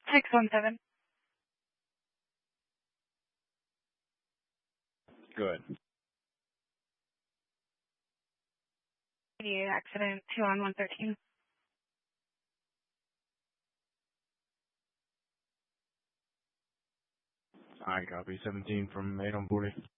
617. Good. 88 accident, 2 on 113. I copy 17 from 8 on 40.